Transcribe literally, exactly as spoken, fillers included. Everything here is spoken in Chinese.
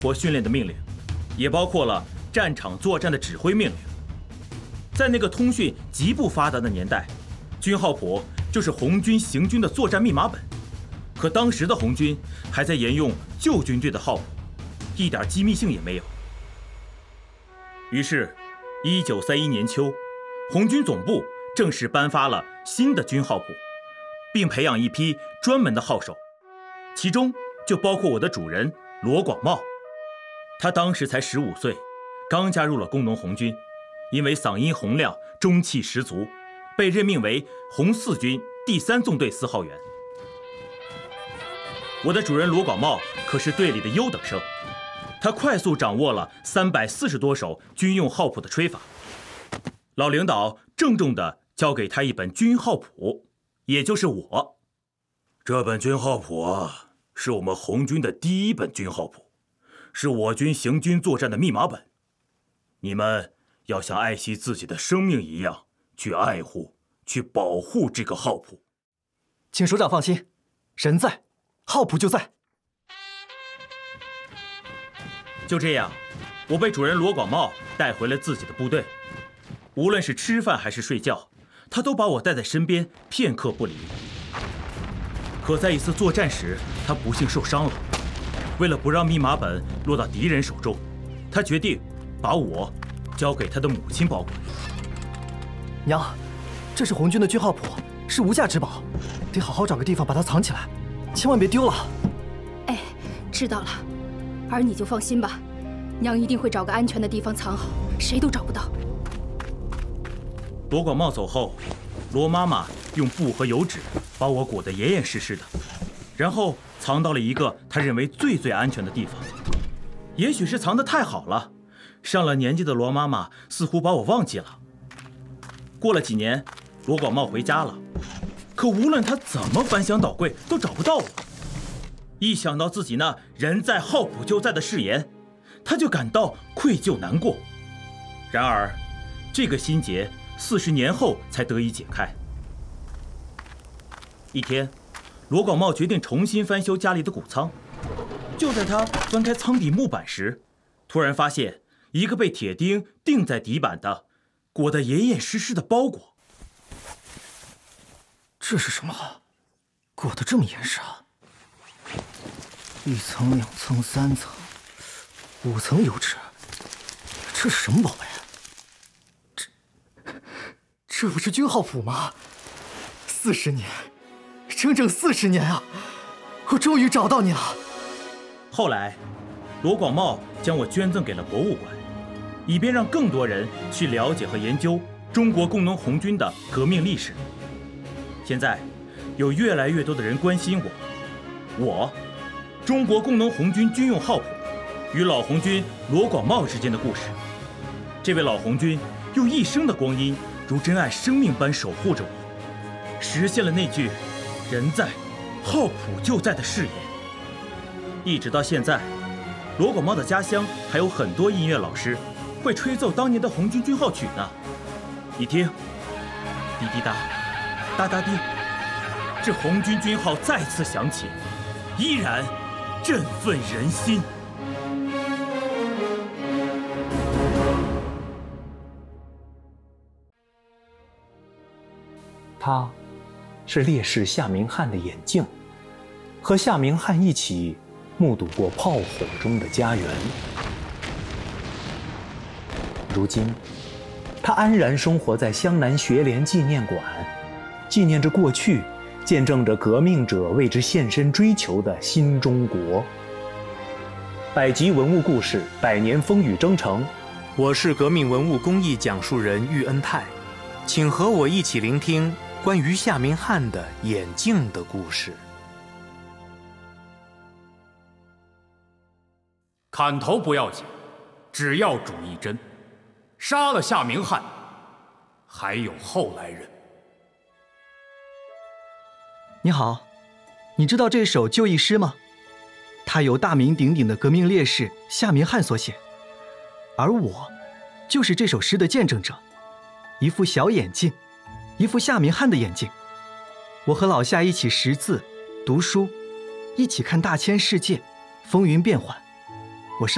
活训练的命令，也包括了战场作战的指挥命令。在那个通讯极不发达的年代，军号谱就是红军行军的作战密码本。可当时的红军还在沿用旧军队的号谱，一点机密性也没有。于是，一九三一年秋，红军总部正式颁发了新的军号谱，并培养一批专门的号手，其中就包括我的主人罗广茂。他当时才十五岁，刚加入了工农红军，因为嗓音洪亮、中气十足，被任命为红四军第三纵队司号员。我的主人罗广茂可是队里的优等生，他快速掌握了三百四十多首军用号谱的吹法。老领导郑重地交给他一本军号谱，也就是我。这本军号谱啊，是我们红军的第一本军号谱，是我军行军作战的密码本。你们要像爱惜自己的生命一样去爱护、去保护这个号谱。 请首长放心，人在，号谱就在。 就这样，我被主人罗广茂带回了自己的部队。无论是吃饭还是睡觉，他都把我带在身边，片刻不离。可在一次作战时，他不幸受伤了。为了不让密码本落到敌人手中，他决定把我交给他的母亲保管。 娘，这是红军的军号谱，是无价之宝，得好好找个地方把它藏起来，千万别丢了。 哎，知道了，儿你就放心吧，娘一定会找个安全的地方藏好，谁都找不到。 罗广茂走后，罗妈妈用布和油纸把我裹得严严实实的，然后藏到了一个她认为最最安全的地方。也许是藏得太好了，上了年纪的罗妈妈似乎把我忘记了。过了几年，罗广茂回家了，可无论他怎么翻箱倒柜，都找不到我。一想到自己那人在号谱就在的誓言，他就感到愧疚难过。然而，这个心结四十年后才得以解开。一天，罗广茂决定重新翻修家里的谷仓。就在他翻开仓底木板时，突然发现一个被铁钉钉在底板的、裹得严严实实的包裹。 这是什么？裹得这么严实啊！一层、两层、三层、五层油纸，这是什么宝贝？这这不是军号谱吗？四十年，整整四十年啊！我终于找到你了。 后来，罗广茂将我捐赠给了博物馆，以便让更多人去了解和研究中国工农红军的革命历史。现在，有越来越多的人关心我，我，中国工农红军军用号谱与老红军罗广茂之间的故事。这位老红军用一生的光阴，如珍爱生命般守护着我，实现了那句“人在，号谱就在”的誓言。一直到现在，罗广茂的家乡还有很多音乐老师会吹奏当年的红军军号曲呢。你听，滴滴答，哒哒滴，这红军军号再次响起，依然振奋人心。 他是烈士夏明翰的眼镜，和夏明翰一起目睹过炮火中的家园。如今，他安然生活在湘南学联纪念馆，纪念着过去，见证着革命者为之献身追求的新中国。百集文物故事，百年风雨征程。我是革命文物工艺讲述人喻恩泰，请和我一起聆听关于夏明翰的眼镜的故事。 砍头不要紧，只要主一针。杀了夏明翰，还有后来人。 你好，你知道这首就义诗吗？它由大名鼎鼎的革命烈士夏明翰所写，而我就是这首诗的见证者。一副小眼镜，一副夏明翰的眼镜。我和老夏一起识字、读书，一起看大千世界，风云变幻。